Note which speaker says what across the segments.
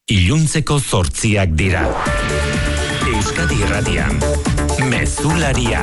Speaker 1: iluntzeko 8 dira. Euskadi Irratian, Mezularia.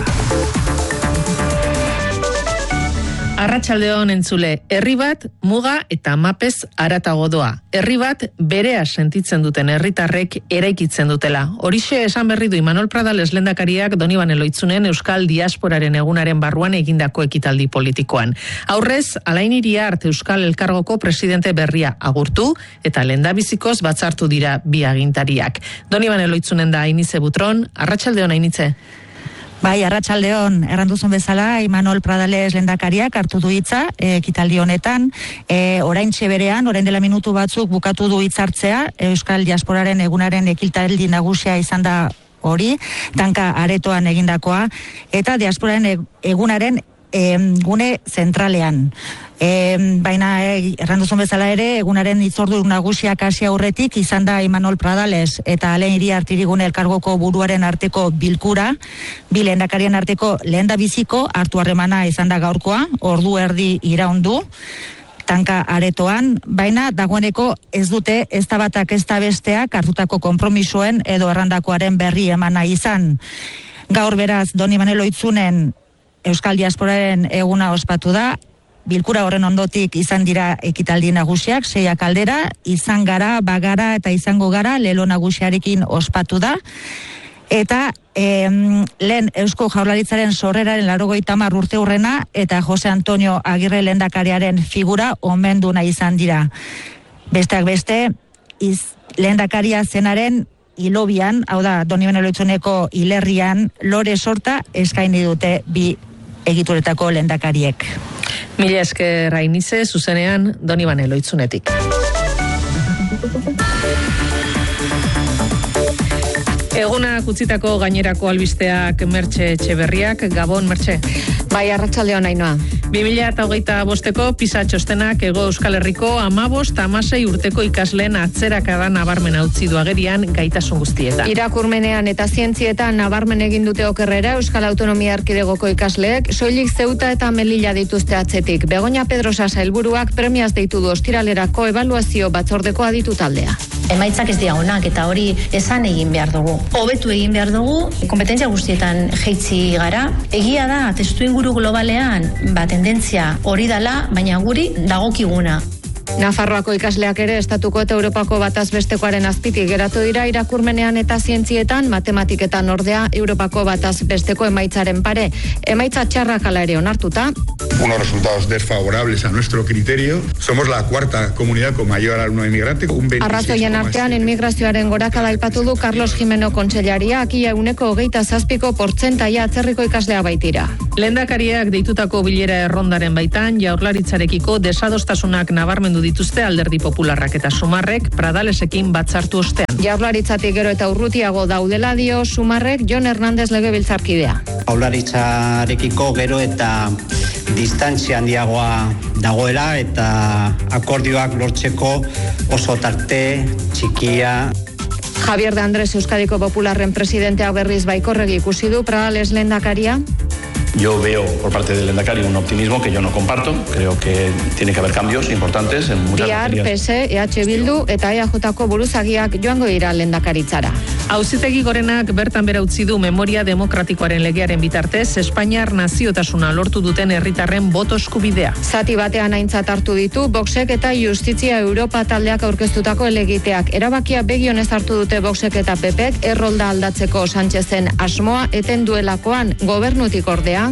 Speaker 2: Arratsaldeon entzule, herri bat muga eta mapez haratago doa. Herri bat berea sentitzen duten herritarrek eraikitzen dutela. Horixe esan berri du Imanol Pradales lehendakariak Donibane Loitzunen Euskal Diasporaren egunaren barruan egindako ekitaldi politikoan. Aurrez, Alain Iriart Euskal Elkargoko presidente berria agurtu eta lehendabizikoz batzartu dira bi agintariak. Donibane Loitzunen da Ainize Butron. Arratsaldeon Ainize.
Speaker 3: Bai, arratsaldeon, erranduzun bezala, Imanol Pradales lehendakariak hartu du hitza ekitaldi honetan, oraintxe berean, orain dela minutu batzuk bukatu du hitzartzea, Euskal Diasporaren egunaren ekitaldi nagusia izan da hori, tanka aretoan egindakoa, eta Diasporaren egunaren gune zentralean. Baina erranduzun bezala ere, egunaren hitzordu nagusiak hasi aurretik izan da Imanol Pradales eta Alain Iriart Hirigune Elkargoko buruaren arteko bilkura, bi lehendakarien arteko lehendabiziko hartu harremana izan da gaurkoa, ordu erdi iraundu, tanka aretoan, baina dagoeneko ez dute ez da batak ez da besteak hartutako konpromisoen edo errandakoaren berri emana izan. Gaur beraz, Donibane Loitzunen Euskal Diasporaren eguna ospatu da, bilkura horren ondotik izan dira ekitaldi nagusiak, 6 aldera, izan gara, bagara eta izango gara, lelo nagusiarekin ospatu da, eta lehen Eusko Jaurlaritzaren sorreraren 80 urte hurrena eta Jose Antonio Agirre lehendakariaren figura omenduna izan dira. Besteak beste, lehendakaria zenaren hilobian, hau da, Donibane Loitzuneko hilerrian, lore sorta eskaini dute bi egituretako lehendakariek.
Speaker 2: Mila esker Ainize, zuzenean Donibane Loitzunetik. Egunak utzitako gainerako albisteak Mertxe Etxeberriak, Gabon Mertxe.
Speaker 4: Bai, arratsaldeon Ainoa.
Speaker 2: 2025ko PISA txostenak Hego Euskal Herriko 15-16 urteko ikasleen atzerakada nabarmen utzi du agerian gaitasun guztietan.
Speaker 4: Irakurmenean eta zientzietan nabarmen egin dute okerrera Euskal Autonomia Erkidegoko ikasleek, soilik Zeuta eta Melilla dituzte atzetik. Begoña Pedrosa sailburuak premiaz deitu du ostiralerako ebaluazio batzordeko aditu taldea.
Speaker 5: Emaitzak ez dira onak eta hori esan egin behar dugu. Hobetu egin behar dugu, kompetentzia guztietan jeitzi gara. Egia da, testuinguru globalean, tendentzia hori dala, baina guri dagokiguna.
Speaker 4: Nafarroako ikasleak ere estatuko eta Europako bataz bestekoaren azpitik geratu dira irakurmenean eta zientzietan, matematiketan ordea Europako bataz besteko emaitzaren pare. Emaitza txarrak hala ere onartuta.
Speaker 6: Unos resultados desfavorables a nuestro criterio. Somos la cuarta comunidad con mayor alumno inmigrante.
Speaker 4: Arrazoien artean inmigrazioaren gorakada aipatu du Carlos Jimeno kontseilariak, ia 27% atzerriko ikaslea baitira.
Speaker 2: Lehendakariak deitutako bilera errondaren baitan, Jaurlaritzarekiko desadostasunak nabarmendu dituzte Alderdi Popularrak eta Sumarrek Pradalesekin batzartu ostean.
Speaker 4: Jaurlaritzatik gero eta urrutiago daudela dio Sumarrek Jon Hernández legebiltzarkidea.
Speaker 7: Jaurlaritzarekiko gero eta distantzia handiagoa dagoela eta akordioak lortzeko oso tarte txikia.
Speaker 4: Javier de Andrés Euskadiko Popularren presidenteak berriz baikorregi ikusi du Pradales lehendakaria.
Speaker 8: Yo veo por parte del lehendakari un optimismo que yo no comparto. Creo que tiene que haber cambios importantes en muchas materias.
Speaker 4: PS, EH Bildu eta EAJko buruzagiak joango dira lehendakaritzara.
Speaker 2: Auzitegi Gorenak bertan bera utzi du memoria demokratikoaren legearen bitartez Espainiar naziotasuna lortu duten herritarren boto eskubidea.
Speaker 4: Zati batean aintzat hartu ditu Voxek eta Justizia Europa taldeak aurkeztutako helegiteak. Erabakia begionez hartu dute Voxek eta PPek errolda aldatzeko Sánchezen asmoa eten duelakoan gobernutik ordea.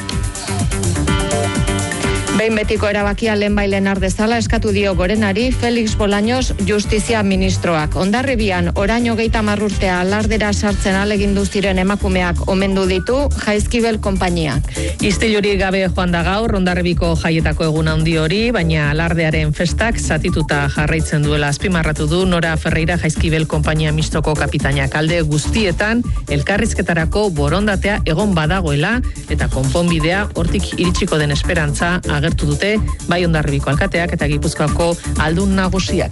Speaker 4: Behin betiko erabakia lehenbailen ardezala eskatu dio Gorenari Felix Bolaños Justizia ministroak. Hondarribian orain 30 urtea alardera sartzen ahalegindu ziren emakumeak omendu ditu Jaizkibel konpainiak.
Speaker 2: Istiluri gabe joan da gaur Hondarribiko jaietako egun handi hori, baina alardearen festak zatituta jarraitzen duela azpimarratu du Nora Ferreira Jaizkibel konpainia mistoko kapitainak. Alde guztietan elkarrizketarako borondatea egon badagoela eta konponbidea hortik iritsiko den esperantza agertu dute bai Hondarribiko alkateak eta Gipuzkoako aldun nagusiak.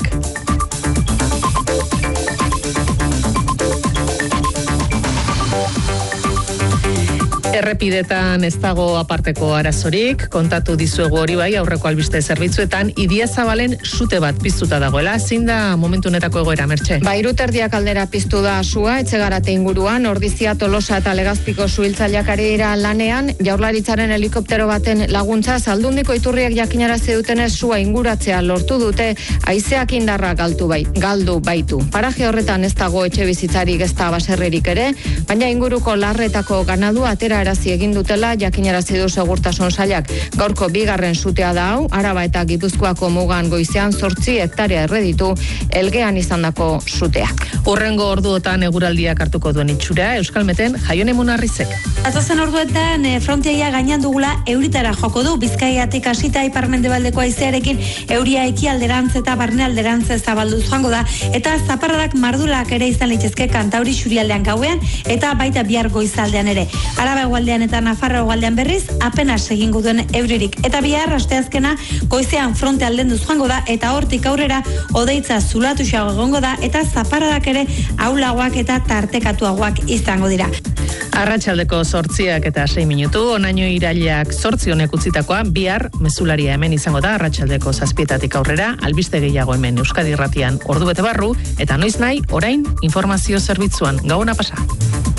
Speaker 2: Errepidetan ez dago aparteko arazorik, kontatu dizuegu hori bai aurreko albiste zerbitzuetan, Idiazabalen sute bat piztuta dagoela, zein da momentu honetako egoera, Mertxe?
Speaker 4: 3:30 aldera piztu da sua, Etxegarate inguruan, Ordizia, Tolosa eta Legazpiko suhiltzaileak ari dira lanean, Jaurlaritzaren helikoptero baten laguntza, Aldundiko iturriek jakinarazi dutenez sua inguratzea lortu dute, haizeak indarra galdu baitu. Paraje horretan ez dago etxebizitzarik ez da baserririk ere, baina inguruko larretako ganadu atera erazi egin dutela jakinarazi du Segurtasun Sailak. Gaurko bigarren sutea da hau, Araba eta Gipuzkoako mugan goizean 8 hektarea erreditu Elgean izandako suteak.
Speaker 2: Hurrengo orduotan eguraldiak hartuko duen itxura, Euskalmeten Jaione Munarrizek.
Speaker 9: Datozen orduetan frontiaia gainean dugula euritara joko du, Bizkaiatik hasita ipar-mendebaldeko haizearekin euria ekialderantz eta barnealderantz zabalduz joango da, eta zaparradak mardulak ere izan litezke Kantauri xurialdean gauean eta baita bihar goizaldean ere. Araba hegoaldean eta Nafarroa hegoaldean berriz apenas egingo duen euririk. Eta bihar asteazkena goizean fronte aldenduz joango da eta hortik aurrera hodeitza zulatuxago egongo da eta zaparradak ere ahulagoak eta tartekatuagoak izango dira.
Speaker 2: Arratsaldeko 8:06, onaino irailak 8 honek utzitakoa, bihar mezularia hemen izango da arratsaldeko 7:00 aurrera, albiste gehiago hemen Euskadi Irratian ordu bete barru, eta noiz nahi, orain informazio zerbitzuan. Gabona pasa.